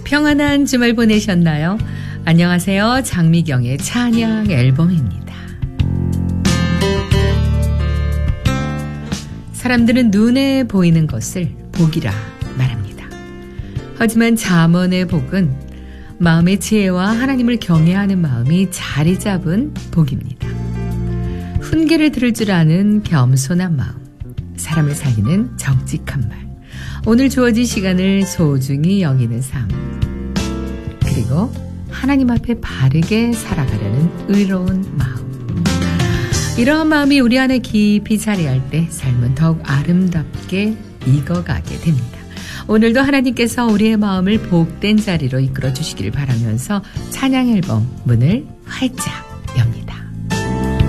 평안한 주말 보내셨나요? 안녕하세요. 장미경의 찬양 앨범입니다. 사람들은 눈에 보이는 것을 복이라 말합니다. 하지만 잠언의 복은 마음의 지혜와 하나님을 경외하는 마음이 자리 잡은 복입니다. 훈계를 들을 줄 아는 겸손한 마음, 사람을 살리는 정직한 말, 오늘 주어진 시간을 소중히 여기는 삶, 그리고 하나님 앞에 바르게 살아가려는 의로운 마음. 이러한 마음이 우리 안에 깊이 자리할 때 삶은 더욱 아름답게 익어가게 됩니다. 오늘도 하나님께서 우리의 마음을 복된 자리로 이끌어 주시길 바라면서 찬양 앨범 문을 활짝